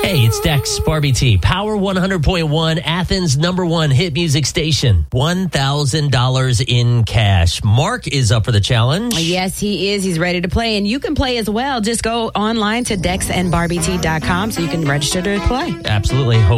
Hey, it's Dex, Barbie T, Power 100.1, Athens' #1 hit music station. $1,000 in cash. Mark is up for the challenge. Yes, he is. He's ready to play, and you can play as well. Just go online to DexandBarbieT.com so you can register to play. Absolutely.